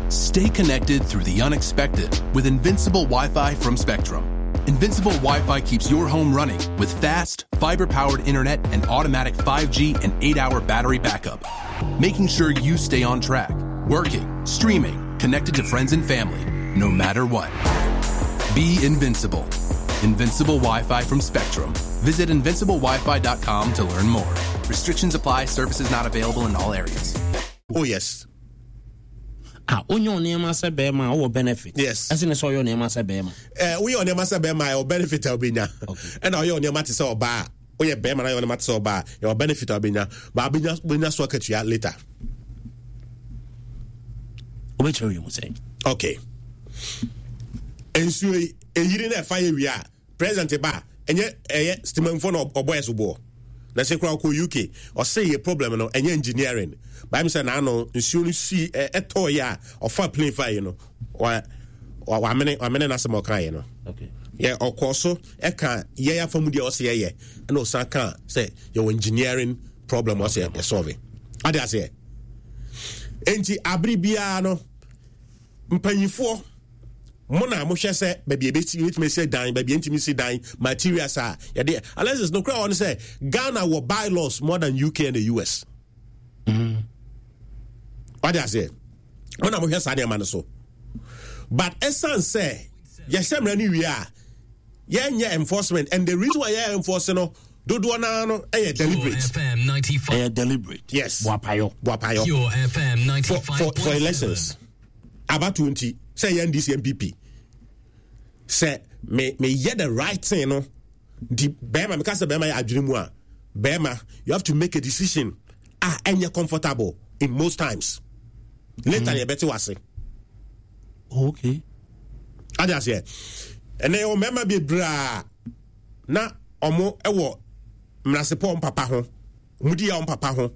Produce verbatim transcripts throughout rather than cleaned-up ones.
Stay connected through the unexpected with Invincible Wi-Fi from Spectrum. Invincible Wi-Fi keeps your home running with fast, fiber-powered internet and automatic five G and eight-hour battery backup, making sure you stay on track, working, streaming, connected to friends and family, no matter what. Be invincible. Invincible Wi-Fi from Spectrum. Visit invincible wi fi dot com to learn more. Restrictions apply. Services not available in all areas. Oh, yes. Ah, on your name as a bema or benefit. Yes. As in a so your name as a bema. Uh, we on your master bema or benefit albina. And all your matter so bar. Oh, yeah, bema on your matter so bar. Your benefit albina. But we not swap at you later. Which you will say. Okay. And so a year in a fire we are present a bar. And yet, a steaming phone or boys who bore. Let's say, Crow U K or say a problem no and engineering. By me saying, I know, you soon see a toy or far plane fire, you know, or or one minute, one minute, as a more kind, you know. Okay. Yeah, of course, so I can't, yeah, from the O C A, yeah, and no, son can't say your engineering problem was here, solving. I dare say, ain't you abribiano, mpany for. Mona mo hwe say baby e beti me say dan baby ntimi say dan materials are ya dey unless there's no crowd on say Ghana will bylaws more than U K and the U S. Mhm. What do I say? Mona mo hwe say man so. But essence say yes emra ni wi a ye nya enforcement and the reason why you enforcing no dodo na no eh deliberate. F M ninety-five Eh deliberate. Yes. Boapayo. Boapayo. Your F M ninety-five for, for, for elections. About twenty say N D C M P P. Say me me hear the right thing, no. The Bema because the Bema adwene Bema, you have to make a decision. Ah, and you're comfortable in most times. Later, you better was Okay. I just say, and then remember be bra na omo ewo mrasepo papa ho, mudi ya papa ho.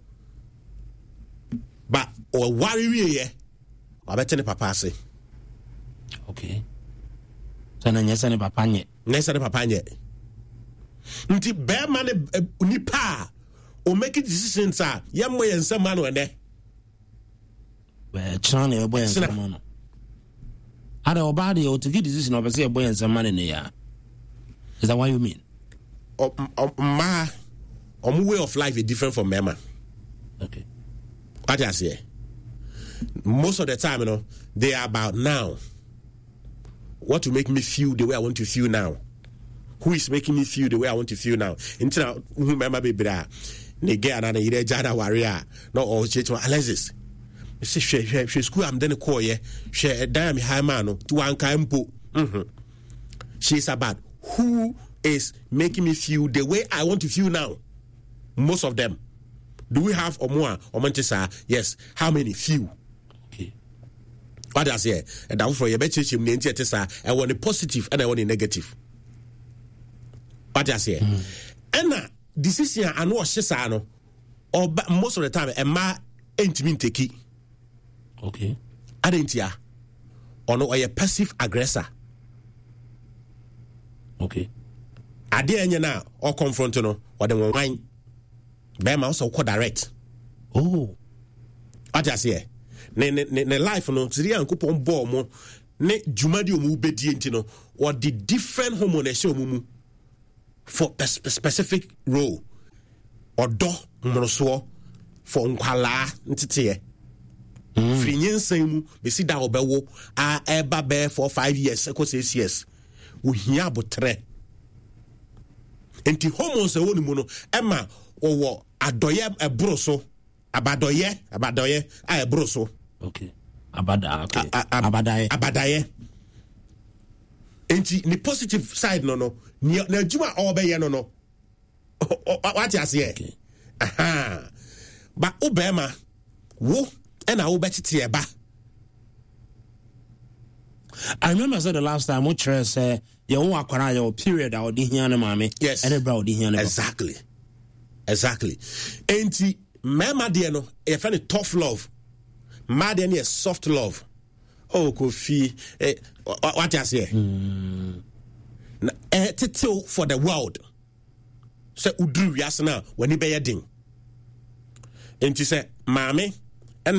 But or worry we ye, I better ne papa say. Okay. Sana nyesa ne papa nye. Nyesa ne papa nye. Nti be man nipa o make decisions ah yemwe yensa man no ene. Well, chane e boy yensa man no. Ada obade o take decision of say e boy yensa man ne ya. Is that what you mean? O ma omu way of life is different from mema. Okay. What I say? Most of the time, you know, they are about now. What to make me feel the way I want to feel now? Who is making me feel the way I want to feel now? Until who remember baby that nige anana ire jana warrior no or church Alexis. Say she she she school I'm then call ye she damn high man to one campo. Mhm. She's about who is making me feel the way I want to feel now. Most of them. Do we have or more or Manchester? Yes. How many? Few. What I say, and that for your better chim name theatre, I want a positive and I want a negative. What I say, and now decision I know Shesano, or most of the time, a ma ain't mean take it. Okay. I didn't ya, or no, a passive aggressor. Okay. I dare now or confront no, or the wine. Bema also quite direct. Oh, what I say. Ne ne ne life no tiri yankopon ball mo ne dwumadi omu bedi enti no or the different hormone e mu for a specific role or do mmoroso for nkwala ntete mm. Free nyensan mu be si da obewo a eba be for five years eko six years wo hia abotre enti hormones e woni mu no ema owo adoye ebro so abadoye abadoye a ebro so. Okay. Abada, okay. A, a, abadaye. Abadaye. Enti ni positive side no no. Ni na juma obeye no no. What you say? Okay. Aha. Ba obema wo e na wo betete e ba. I remember said the last time we tried say you want akwara your period out di hia na mama. Yes. And bra di hia na. Exactly. Exactly. Enti mema de no e fa ni tough love. Mad and yes, soft love. Oh, Kofi. Eh, what I say? Mm. Eh, title for the world. Say Udru Yasana when he be a ding. And she said, Mammy,